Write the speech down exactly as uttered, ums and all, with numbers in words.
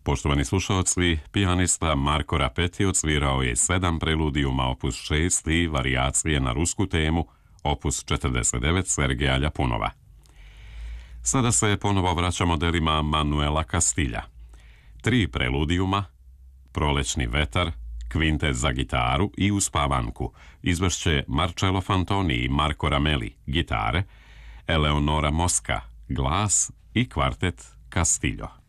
Poštovani slušalci, pijanista Marko Rapeti odsvirao je sedam preludijuma opus šest i varijacije na rusku temu opus četrdeset devet Sergeja Ljapunova. Sada se ponovo vraćamo delima Manuela Castilja. Tri preludijuma, Prolećni vetar, Kvintet za gitaru i Uspavanku izvešće Marcello Fantoni i Marco Ramelli, gitare, Eleonora Mosca, glas i kvartet Castillo.